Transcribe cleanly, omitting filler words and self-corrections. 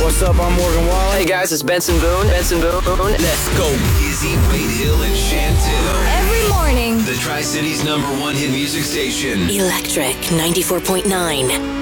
What's up? I'm Morgan Wallen. Hey guys, it's Benson Boone. Let's go. Izzy, Wade Hill, and Chantel. Every morning. The Tri-Cities #1 hit music station. Electric 94.9.